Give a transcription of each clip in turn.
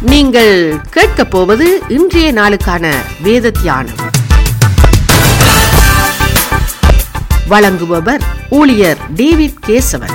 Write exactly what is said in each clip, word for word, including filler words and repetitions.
நீங்கள் கேட்கப் போவது இன்றைய நாளுக்கான வேத தியானம். வழங்குபவர் ஊழியர் டேவிட் கேசவன்.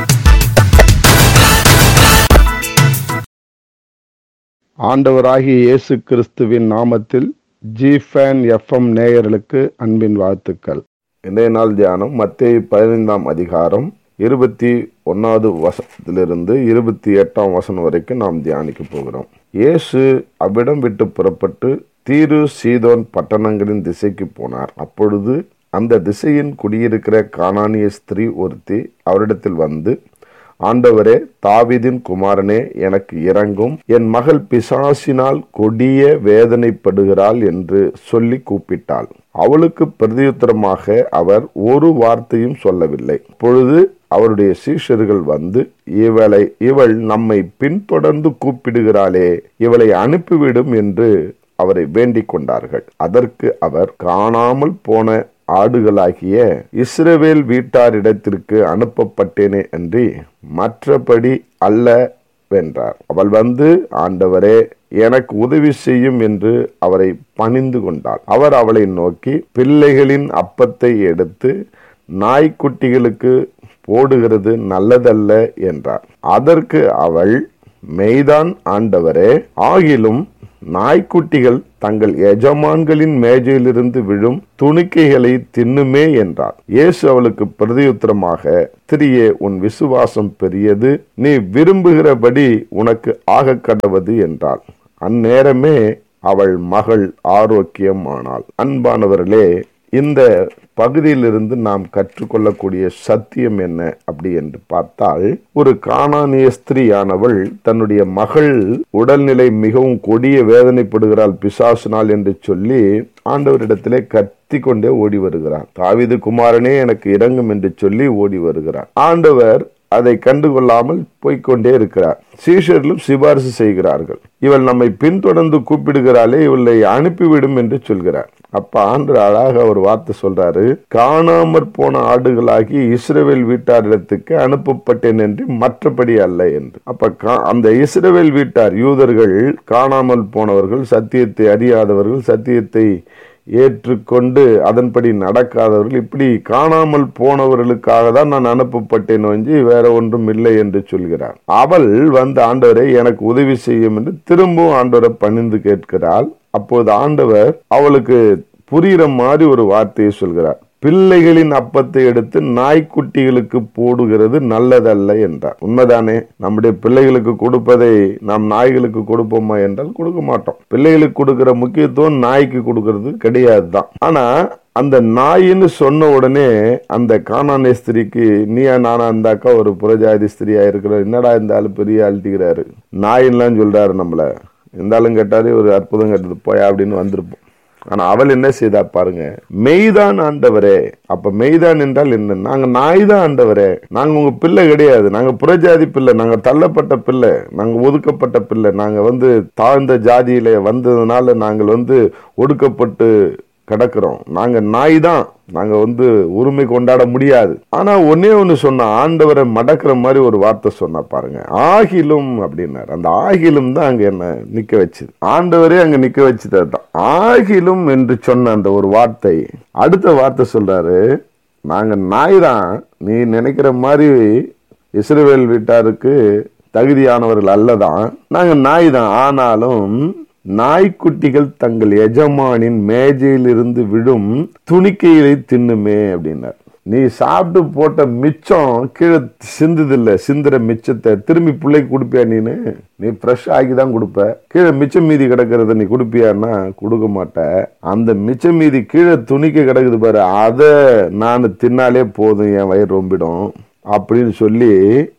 ஆண்டவராகிய இயேசு கிறிஸ்துவின் நாமத்தில் ஜிஃபேன் எஃப்எம் நேயர்களுக்கு அன்பின் வாழ்த்துக்கள். இன்றைய நாள் தியானம் மத்தேயு பதினைந்தாம் அதிகாரம் இருபத்தி ஒன்னாவது வசனத்திலிருந்து இருபத்தி எட்டாம் வசனம் வரைக்கும் நாம் தியானிக்க போகிறோம். இயேசு அவ்விடம் விட்டு புறப்பட்டு தீரு சீதோன் பட்டணங்களின் திசைக்கு போனார். அப்பொழுது அந்த திசையின் குடியிருக்கிற கானானிய ஸ்திரீ ஒருத்தி அவரிடத்தில் வந்து, ஆண்டவரே, தாவீதின் குமாரனே, எனக்கு இரங்கும், என் மகள் பிசாசினால் கொடிய வேதனைப்படுகிறாள் என்று சொல்லி கூப்பிட்டாள். அவளுக்கு பிரதியுத்தரமாக அவர் ஒரு வார்த்தையும் சொல்லவில்லை. அப்பொழுது அவருடைய சீஷர்கள் வந்து, இவளை இவள் நம்மை பின்தொடர்ந்து கூப்பிடுகிறாளே, இவளை அனுப்பிவிடும் என்று அவரை வேண்டிக் கொண்டார்கள். அதற்கு அவர், காணாமல் போன ஆடுகளாகிய இஸ்ரவேல் வீட்டாரிடத்திற்கு அனுப்பப்பட்டேனே அன்றி மற்றபடி அல்ல வென்றார். அவள் வந்து, ஆண்டவரே, எனக்கு உதவி செய்யும் என்று அவரை பணிந்து கொண்டாள். அவர் அவளை நோக்கி, பிள்ளைகளின் அப்பத்தை எடுத்து நாய்க்குட்டிகளுக்கு போடுகிறது நல்லதல்ல என்றார். அதற்கு அவள், மெய்தான் ஆண்டவரே, ஆகிலும் நாய்க்குட்டிகள் தங்கள் எஜமான்களின் மேஜையிலிருந்து விழும் துணிக்கைகளை தின்னுமே என்றார். இயேசு அவளுக்கு பிரதியுத்தரமாக, ஸ்திரியே, உன் விசுவாசம் பெரியது, நீ விரும்புகிறபடி உனக்கு ஆக கடவது என்றாள். அந்நேரமே அவள் மகள் ஆரோக்கியம் ஆனாள். அன்பானவர்களே, இந்த பகுதியிலிருந்து நாம் கற்றுக்கொள்ளக்கூடிய சத்தியம் என்ன அப்படி என்று பார்த்தால், ஒரு கானானிய ஸ்திரீயானவள் தன்னுடைய மகள் உடல்நிலை மிகவும் கொடிய வேதனைப்படுகிறாள் பிசாசினால் என்று சொல்லி ஆண்டவரிடத்திலே கத்தி கொண்டே ஓடி வருகிறார். தாவீது குமாரனே, எனக்கு இரங்கும் என்று சொல்லி ஓடி வருகிறார். ஆண்டவர் அதை கண்டுகொள்ளாமல் போய்கொண்டே இருக்கிறார். சீஷர்களும் சிபாரிசு செய்கிறார்கள். இவள் நம்மை பின்தொடர்ந்து கூப்பிடுகிறாளே, இவளை அனுப்பிவிடும் என்று சொல்கிறார். அப்ப ஆண்டு அழகாக ஒரு வார்த்தை சொல்றாரு, காணாமற் போன ஆடுகளாகி இஸ்ரவேல் வீட்டாரிடத்துக்கு அனுப்பப்பட்டேன் என்று மற்றபடி அல்ல என்று. அப்ப அந்த இஸ்ரவேல் வீட்டார் யூதர்கள் காணாமல் போனவர்கள், சத்தியத்தை அறியாதவர்கள், சத்தியத்தை ஏற்றுக்கொண்டு அதன்படி நடக்காதவர்கள், இப்படி காணாமல் போனவர்களுக்காக தான் நான் அனுப்பப்பட்டேன் ஒழிஞ்சு வேற ஒன்றும் இல்லை என்று சொல்கிறார். அவள் வந்து, ஆண்டவரை, எனக்கு உதவி செய்யும் என்று திரும்பவும் ஆண்டவரை பணிந்து கேட்கிறாள். அப்போது ஆண்டவர் அவளுக்கு புரிகிற மாதிரி ஒரு வார்த்தையை சொல்கிறார். பிள்ளைகளின் அப்பத்தை எடுத்து நாய்க்குட்டிகளுக்கு போடுகிறது நல்லதல்ல என்றார். உண்மைதானே? நம்முடைய பிள்ளைகளுக்கு கொடுப்பதை நாம் நாய்களுக்கு கொடுப்போமா என்றால் கொடுக்க மாட்டோம். பிள்ளைகளுக்கு கொடுக்கிற முக்கியத்துவம் நாய்க்கு கொடுக்கறது கிடையாது தான். ஆனா அந்த நாயின்னு சொன்ன உடனே அந்த கானானிய ஸ்திரிக்கு, நீயா நானா இருந்தாக்கா ஒரு புறஜாதி ஸ்திரியா இருக்கிற, என்னடா இந்த ஆளு பெரிய அழட்டிக்கிறாரு, நாயின்லாம் சொல்றாரு நம்மள, இருந்தாலும் கேட்டாரு ஒரு அற்புதம் கேட்டது போயா அப்படின்னு வந்திருப்போம். ஆனா அவள் என்ன செய்தா பாருங்க, மெய்தான் ஆண்டவரே. அப்ப மெய்தான் என்றால் என்ன? நாங்க நாய் தான் ஆண்டவரே, நாங்க உங்க பிள்ளை கிடையாது, நாங்க புறஜாதி பிள்ளை, நாங்க தள்ளப்பட்ட பிள்ளை, நாங்க ஒதுக்கப்பட்ட பிள்ளை, நாங்க வந்து தாழ்ந்த ஜாதியில வந்ததுனால நாங்கள் வந்து ஒடுக்கப்பட்டு கிடக்கிறோம், நாங்க நாய் தான், நாங்க வந்து உரிமை கொண்டாட முடியாது. ஆனா ஒன்னே ஒண்ணு சொன்ன, ஆண்டவரை மடக்கிற மாதிரி ஒரு வார்த்தை சொன்னா பாருங்க, ஆகிலும் அப்படின்னாரு. அந்த ஆகிலும் தான் அங்க என்ன நிக்க வச்சது, ஆண்டவரே அங்க நிக்க வச்சது அதுதான். ஆகிலும் என்று சொன்ன அந்த ஒரு வார்த்தை, அடுத்த வார்த்தை சொல்றாரு, நாங்க நாய் தான், நீ நினைக்கிற மாதிரி இஸ்ரவேல் வீட்டாருக்கு தகுதியானவர்கள் அல்லதான், நாங்க நாய் தான், ஆனாலும் நாய்க்குட்டிகள் தங்கள் எஜமானின் மேஜையில் இருந்து விழும் துணிக்கைகளை தின்னுமே அப்படின்னார். நீ சாப்பிட்டு போட்ட மிச்சம் கீழே சிந்துதில்ல, சிந்துற மிச்சத்தை திரும்பி பிள்ளைக்கு கொடுப்பியா? நீனு நீ ஃப்ரெஷ் ஆக்கி தான் கொடுப்ப. கீழே மிச்சம் மீதி கிடக்கிறத நீ கொடுப்பியான்னா கொடுக்க மாட்ட. அந்த மிச்சம் மீதி கீழே துணிக்க கிடக்குது பாரு, அதை நான் தின்னாலே போதும், என் வயிறு ரொம்பிடும் அப்படின்னு சொல்லி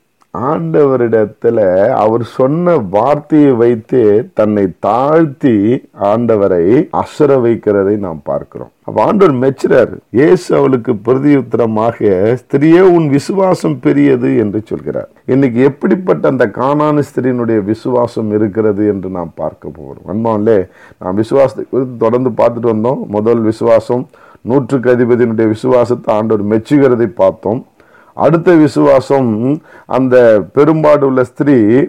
ஆண்டவரிடத்துல அவர் சொன்ன வார்த்தையை வைத்து தன்னை தாழ்த்தி ஆண்டவரை அசர வைக்கிறதை நாம் பார்க்கிறோம். அப்ப ஆண்டவர் மெச்சுறாரு. இயேசு அவளுக்கு பிரதியுத்தரமாக, ஸ்திரியே, உன் விசுவாசம் பெரியது என்று சொல்கிறார். இன்னைக்கு எப்படிப்பட்ட அந்த கானானிய ஸ்திரியினுடைய விசுவாசம் இருக்கிறது என்று நாம் பார்க்க போகிறோம். அன்பாவிலே, நாம் விசுவாசத்தை தொடர்ந்து பார்த்துட்டு வந்தோம். முதல் விசுவாசம், நூற்றுக்கு அதிபதியினுடைய விசுவாசத்தை ஆண்டவர் மெச்சுகிறதை பார்த்தோம். அடுத்த விசுவாசம், அந்த பெரும்பாடு உள்ள ஸ்திரீ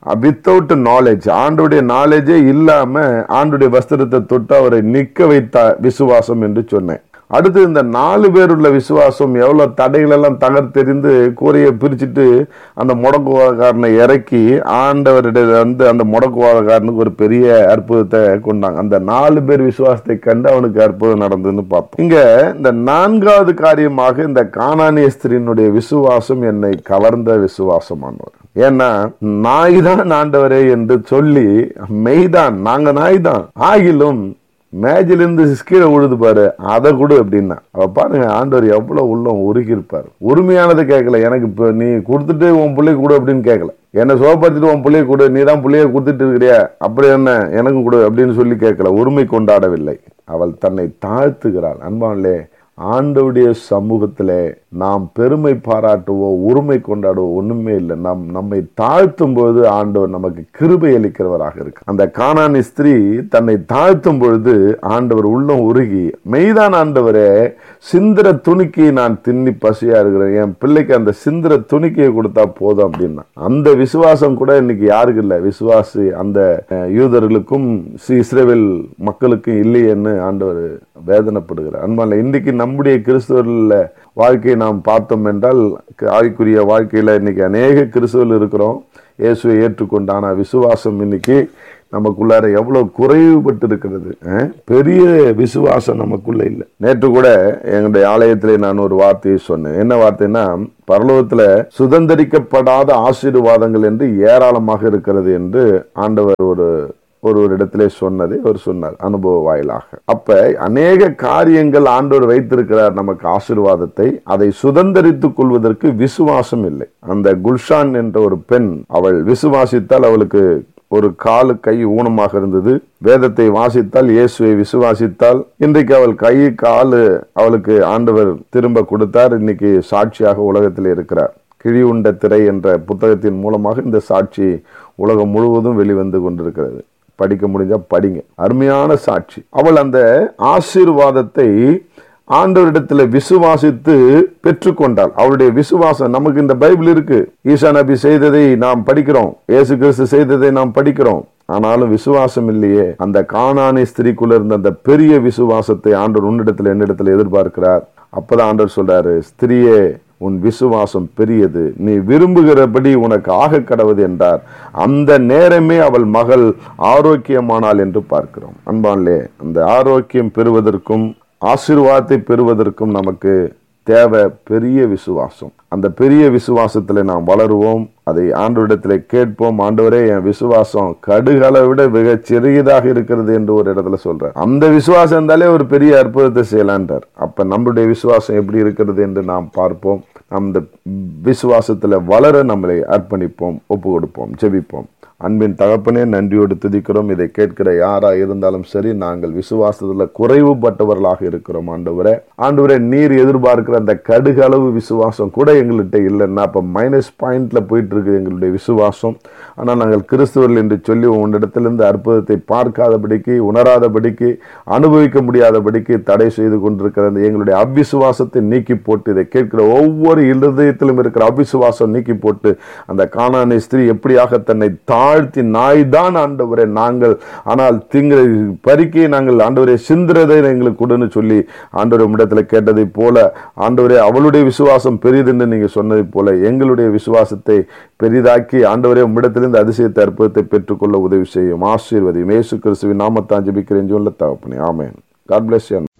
வித்தவுட் நாலேஜ், ஆண்டுடைய நாலேஜே இல்லாம ஆண்டுடைய வஸ்திரத்தை தொட்டு அவரை நிக்க வைத்த விசுவாசம் என்று சொன்னேன். அடுத்து இந்த நாலு பேர் உள்ள விசுவாசம் எவ்வளவு தடைகள் எல்லாம் தகர்த்தெறிந்து கூரையை பிரிச்சுட்டு அந்த முடக்குவாதக்காரனை இறக்கி ஆண்டவருடைய வந்து அந்த முடக்குவாதக்காரனுக்கு ஒரு பெரிய அற்புதத்தை கொண்டாங்க. அந்த நாலு பேர் விசுவாசத்தை கண்டு அவனுக்கு அற்புதம் நடந்ததுன்னு பார்த்தோம். இங்க இந்த நான்காவது காரியமாக இந்த கானானிய ஸ்திரீனுடைய விசுவாசம் என்னை கவர்ந்த விசுவாசமானவர். ஏன்னா நாய் தான் ஆண்டவரே என்று சொல்லி, மெய்தான் நாங்க நாய் தான் ஆகிலும் மேஜிலிருந்து கீழே உழுது பாரு, அதை கொடு அப்படின்னா அவ பாருங்க ஆண்டவர் எவ்வளவு உள்ளம் உருகி இருப்பாரு. உரிமையானதை கேட்கல, எனக்கு இப்ப நீ கொடுத்துட்டு உன் பிள்ளைய கொடு அப்படின்னு கேட்கல, என்னை சோப்படுத்திட்டு உன் பிள்ளைய கொடு, நீ தான் பிள்ளைய கொடுத்துட்டு இருக்கிறியா அப்படி என்ன எனக்கு கொடு அப்படின்னு சொல்லி கேட்கல, உரிமை கொண்டாடவில்லை. அவள் தன்னை தாழ்த்துகிறாள். அன்பானே, ஆண்டவருடைய சமூகத்திலே நாம் பெருமை பாராட்டுவோ உரிமை கொண்டாடுவோ ஒண்ணுமே இல்லை. நாம் நம்மை தாழ்த்தும் பொழுது ஆண்டவர் நமக்கு கிருபை அளிக்கிறவராக இருக்கு. அந்த கானானி ஸ்திரீ தன்னை தாழ்த்தும் பொழுது ஆண்டவர் உள்ளம் உருகி, மெய்தான் ஆண்டவரே, சிந்திர துணிக்கையை நான் தின்னி பசியா இருக்கிறேன், என் பிள்ளைக்கு அந்த சிந்திர துணிக்கையை கொடுத்தா போதும் அப்படின்னா, அந்த விசுவாசம் கூட இன்னைக்கு யாருக்கு இல்லை. விசுவாசி அந்த யூதர்களுக்கும் இஸ்ரவேல் மக்களுக்கும் இல்லையேன்னு ஆண்டவர் வேதனைப்படுகிறார். அன்பான, இன்னைக்கு நம்முடைய கிறிஸ்தவர்கள வாழ்க்கையை நாம் பார்த்தோம் என்றால், ஆவிக்குரிய வாழ்க்கையில இன்னைக்கு அநேக கிறிஸ்தவர்கள் இருக்கிறோம், இயேசுவை ஏற்றுக்கொண்ட, ஆனா விசுவாசம் இன்னைக்கு நமக்குள்ளார எவ்வளவு குறைவுபட்டு இருக்கிறது. பெரிய விசுவாசம் நமக்குள்ள இல்லை. நேற்று கூட எங்களுடைய ஆலயத்திலே நான் ஒரு வார்த்தையை சொன்னேன். என்ன வார்த்தைன்னா, பரலோகத்துல சுதந்திரிக்கப்படாத ஆசீர்வாதங்கள் என்று ஏராளமாக இருக்கிறது என்று ஆண்டவர் ஒரு ஒரு ஒரு இடத்திலே சொன்னதை அவர் சொன்னார் அனுபவ வாயிலாக. அப்ப அநேக காரியங்கள் ஆண்டவர் வைத்திருக்கிறார் நமக்கு ஆசீர்வாதத்தை, அதை சுதந்திரித்துக் கொள்வதற்கு விசுவாசம் இல்லை. அந்த குல்ஷான் என்ற ஒரு பெண், அவள் விசுவாசித்தால் அவளுக்கு ஒரு காலு கை ஊனமாக இருந்தது. வேதத்தை வாசித்தால், இயேசுவை விசுவாசித்தால், இன்றைக்கு அவள் கை காலு அவளுக்கு ஆண்டவர் திரும்ப கொடுத்தார். இன்னைக்கு சாட்சியாக உலகத்தில் இருக்கிறார். கிழி உண்ட திரை என்ற புத்தகத்தின் மூலமாக இந்த சாட்சி உலகம் முழுவதும் வெளிவந்து கொண்டிருக்கிறது. படிக்க முடிஞ்சா படிங்க, அருமையான சாட்சி. அவள் அந்த ஆசீர்வாதத்தை ஆண்டவரிடத்துல விசுவாசித்து பெற்றுக்கொண்டாள். அவருடைய விசுவாசம் நமக்கு இந்த பைபிள் இருக்கு. ஈசா நபி செய்ததை நாம் படிக்கிறோம், இயேசு கிறிஸ்து செய்ததை நாம் படிக்கிறோம். ஆனாலும் விசுவாசம் இல்லையே. அந்த கானானி ஸ்திரீக்குள்ள இருந்த அந்த பெரிய விசுவாசத்தை ஆண்டவர் உன்னிடத்துல என்னிடத்துல எதிர்பார்க்கிறார். அப்பதான் ஆண்டவர் சொல்றாரு, ஸ்திரியே, உன் விசுவாசம் பெரியது, நீ விரும்புகிறபடி உனக்கு ஆக கடவுது என்றார். அந்த நேரமே அவள் மகள் ஆரோக்கியமானாள் என்று பார்க்கிறோம். அன்பான்லே, அந்த ஆரோக்கியம் பெறுவதற்கும் ஆசீர்வாதத்தை பெறுவதற்கும் நமக்கு தேவை பெரிய விசுவாசம். அந்த பெரிய விசுவாசத்துல நாம் வளருவோம், அதை ஆண்டவரிடத்துல கேட்போம். ஆண்டவரே, என் விசுவாசம் கடுகளை விட மிக சிறியதாக இருக்கிறது என்று ஒரு இடத்துல சொல்ற. அந்த விசுவாசம் இருந்தாலே ஒரு பெரிய அற்புதத்தை செய்யலான்றார். அப்ப நம்முடைய விசுவாசம் எப்படி இருக்கிறது என்று நாம் பார்ப்போம். அந்த விசுவாசத்துல வளர நம்மளை அர்ப்பணிப்போம், ஒப்பு கொடுப்போம், ஜெபிப்போம். அன்பின் தகப்பனே, நன்றியோடு துதிக்கிறோம். இதை கேட்கிற யாரா இருந்தாலும் சரி, நாங்கள் விசுவாசத்துல குறைவுபட்டவர்களாக இருக்கிறோம். ஆண்டவரே, ஆண்டவரே, நீர் எதிர்பார்க்கிற அந்த கடுகளவு விசுவாசம் கூட எங்கள்கிட்ட இல்லைன்னா அப்ப மைனஸ் பாயிண்ட்ல போயிட்டு இருக்கு எங்களுடைய விசுவாசம். ஆனா நாங்கள் கிறிஸ்துவர்கள் என்று சொல்லி உன்னிடத்திலிருந்து அற்புதத்தை பார்க்காதபடிக்கு, உணராதபடிக்கு, அனுபவிக்க முடியாதபடிக்கு தடை செய்து கொண்டிருக்கிற எங்களுடைய அவ்விசுவாசத்தை நீக்கி போட்டு, இதை கேட்கிற ஒவ்வொரு இருதயத்திலும் இருக்கிற அவ்விசுவாசம் நீக்கி போட்டு, அந்த கானானி ஸ்திரீ எப்படியாக தன்னை தாழ்த்தி, நாய் தான் ஆண்டவரே நாங்கள், ஆனால் திங்களை பறிக்கையை நாங்கள் ஆண்டவரே சிந்திரதை எங்களுக்கு கொடுன்னு சொல்லி ஆண்டவரே உம்மிடத்துல கேட்டதை போல, ஆண்டவரே அவளுடைய விசுவாசம் பெரிதென்று நீங்க சொன்னதை போல எங்களுடைய விசுவாசத்தை பெரிதாக்கி ஆண்டவரே உம்மிடத்திலிருந்து அதிசயத்தை அற்புதத்தை பெற்றுக்கொள்ள உதவி செய்யும். ஆசீர்வதியும். இயேசு கிறிஸ்துவின் நாமத்தான் ஜெபிக்கிறேன் சொல்ல தகப்பனே, ஆமென். God bless you.